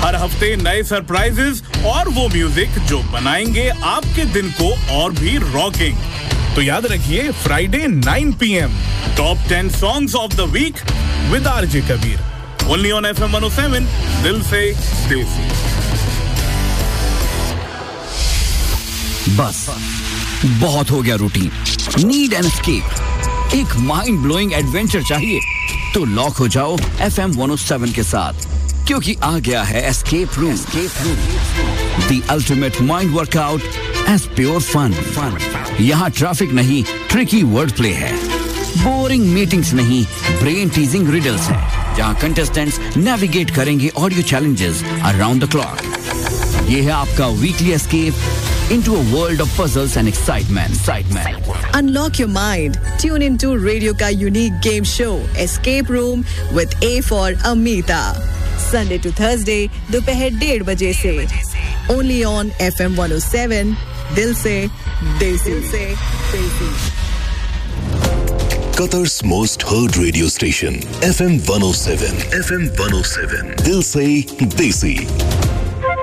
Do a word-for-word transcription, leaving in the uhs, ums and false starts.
हर हफ्ते नए सरप्राइजेस और वो म्यूजिक जो बनाएंगे आपके दिन को और भी रॉकिंग। तो याद रखिए Friday nine P M top ten songs of the week with RJ Kabir only on F M one O seven दिल से देसी। बस बहुत हो गया रूटीन, नीड एन एस्केप, एक माइंड ब्लोइंग एडवेंचर चाहिए तो लॉक हो जाओ F M one O seven के साथ, क्योंकि आ गया है escape room, the ultimate mind workout as pure fun. यहाँ ट्रैफिक नहीं, ट्रिकी वर्ड प्ले है, बोरिंग मीटिंग्स नहीं, ब्रेन टीजिंग रिडल्स है, जहाँ कंटेस्टेंट्स नेविगेट करेंगे audio challenges around the clock. ये है आपका weekly escape into a world of puzzles and excitement. excitement. Unlock your mind. Tune into Radio ka unique game show, Escape Room with A for Amita. Sunday to Thursday, दोपहर डेढ़ बजे से. Only on F M one oh seven, दिल से देसी. Qatar's most heard radio station, F M one oh seven. F M one oh seven. Dil se desi.